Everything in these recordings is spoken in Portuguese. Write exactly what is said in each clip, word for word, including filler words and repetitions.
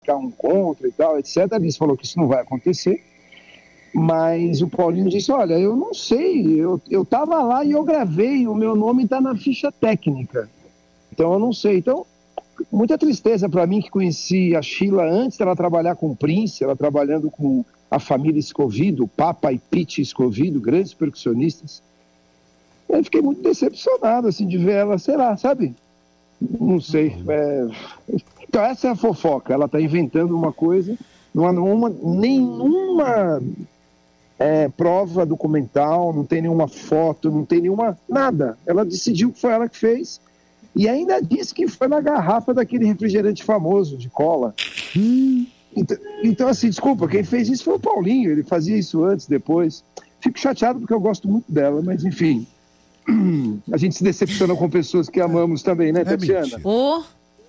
um contra e tal, etcétera. A Alice falou que isso não vai acontecer. Mas o Paulinho disse, olha, eu não sei, eu, eu tava lá e eu gravei, o meu nome está na ficha técnica. Então eu não sei. Então, muita tristeza para mim, que conheci a Sheila antes dela trabalhar com o Prince, ela trabalhando com a família Escovido, Papa e Pete Escovido, grandes percussionistas. Eu fiquei muito decepcionado, assim, de ver ela, sei lá, sabe? Não sei. É... Então essa é a fofoca, ela está inventando uma coisa, não há nenhuma, nenhuma é, prova documental, não tem nenhuma foto, não tem nenhuma, nada. Ela decidiu que foi ela que fez e ainda disse que foi na garrafa daquele refrigerante famoso de cola. Hum. Então, então, assim, desculpa, quem fez isso foi o Paulinho, ele fazia isso antes, depois. Fico chateado porque eu gosto muito dela, mas enfim... A gente se decepciona com pessoas que amamos também, né, Tatiana? Oh.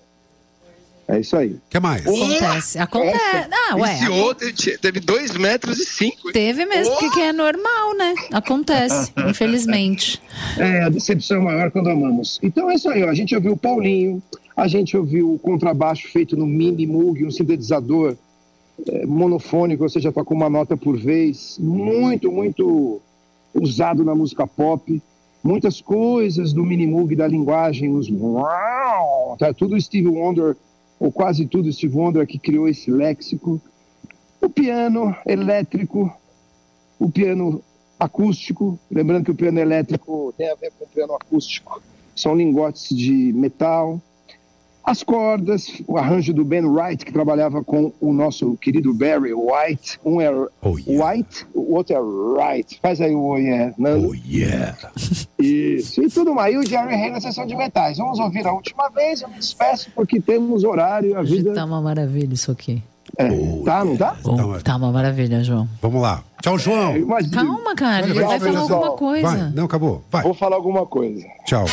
É isso aí. O que mais? Acontece. Acontece. Ah, ué. Esse outro teve dois metros e cinco. Teve mesmo, porque oh. é normal, né? Acontece, infelizmente. É, a decepção é maior quando amamos. Então é isso aí, ó. A gente ouviu o Paulinho, a gente ouviu o contrabaixo feito no Mini Moog, um sintetizador é, monofônico, ou seja, toca uma nota por vez. Muito, muito usado na música pop. Muitas coisas do Mini Moog, da linguagem, os... Tá, tudo Steve Wonder, ou quase tudo Steve Wonder que criou esse léxico. O piano elétrico, o piano acústico, lembrando que o piano elétrico tem a ver com o piano acústico, são lingotes de metal. As cordas, o arranjo do Ben Wright, que trabalhava com o nosso querido Barry White. Um é oh, yeah. White, o outro é Wright. Faz aí o oh yeah, Nando. Oh yeah. Isso, e tudo mais. E o Jerry Hay na sessão de metais. Vamos ouvir a última vez, eu me despeço porque temos horário, a vida... Tá uma maravilha isso aqui. É, oh, tá, não tá? Oh, tá uma maravilha, João. Vamos lá. Tchau, João. É, Calma, cara, ele vai falar alguma coisa. Vai, não, acabou. Vai. Vou falar alguma coisa. Tchau.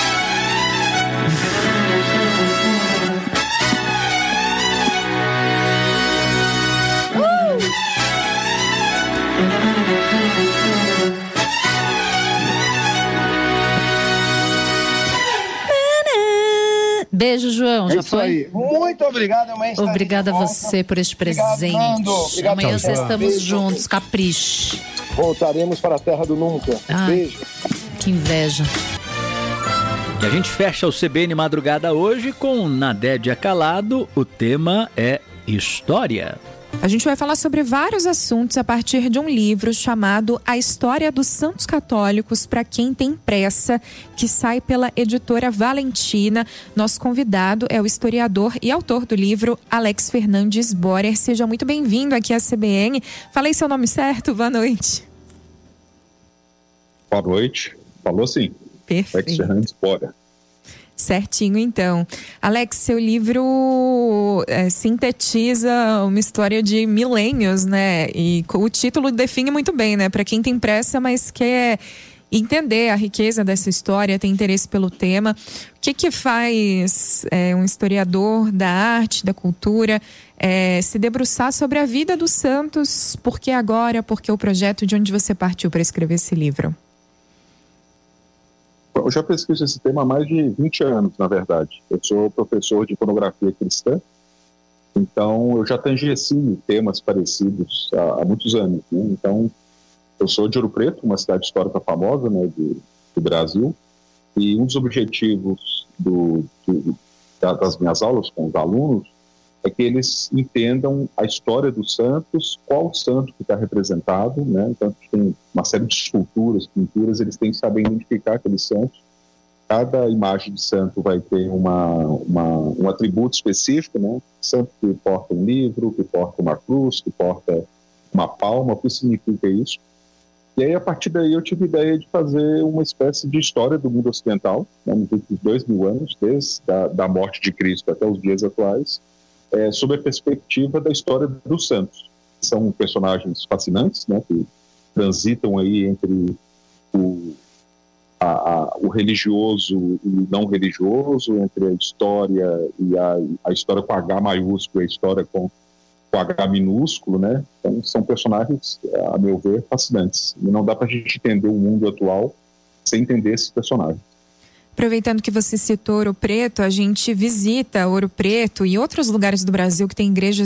Beijo, João. É Já isso foi? Aí. Muito obrigado, amanhã. Obrigada a você por este presente. Obrigado, Obrigado, amanhã nós estamos Beijo. juntos, capriche. Voltaremos para a terra do nunca. Ah, Beijo. Que inveja. E a gente fecha o C B N Madrugada hoje com Nadédia Calado. O tema é História. A gente vai falar sobre vários assuntos a partir de um livro chamado A História dos Santos Católicos para quem tem pressa, que sai pela editora Valentina. Nosso convidado é o historiador e autor do livro, Alex Fernandes Borer. Seja muito bem-vindo aqui à C B N. Falei seu nome certo? Boa noite. Boa noite. Falou sim. Perfeito. Alex Fernandes Borer. Certinho, então. Alex, seu livro é, sintetiza uma história de milênios, né? E o título define muito bem, né? Para quem tem pressa, mas quer entender a riqueza dessa história, tem interesse pelo tema. O que que faz é, um historiador da arte, da cultura, é, se debruçar sobre a vida dos santos? Por que agora? Por que o projeto? De onde você partiu para escrever esse livro? Eu já pesquiso esse tema há mais de vinte anos, na verdade. Eu sou professor de iconografia cristã, então eu já tangencio temas parecidos há, há muitos anos, né? Então, eu sou de Ouro Preto, uma cidade histórica famosa, né, do, do Brasil, e um dos objetivos do, do, das minhas aulas com os alunos é que eles entendam a história dos santos, qual santo que está representado, né? Então, tem uma série de esculturas, pinturas, eles têm que saber identificar aqueles santos. Cada imagem de santo vai ter uma, uma, um atributo específico, né? Santo que porta um livro, que porta uma cruz, que porta uma palma, o que significa isso? E aí, a partir daí, eu tive a ideia de fazer uma espécie de história do mundo ocidental, né, nos últimos dois mil anos, desde a da morte de Cristo até os dias atuais, É, sob a perspectiva da história dos santos. São personagens fascinantes, né, que transitam aí entre o, a, a, o religioso e o não religioso, entre a história e a, a história com H maiúsculo e a história com, com H minúsculo, né? Então, são personagens, a meu ver, fascinantes. E não dá para a gente entender o mundo atual sem entender esses personagens. Aproveitando que você citou Ouro Preto, a gente visita Ouro Preto e outros lugares do Brasil que tem igrejas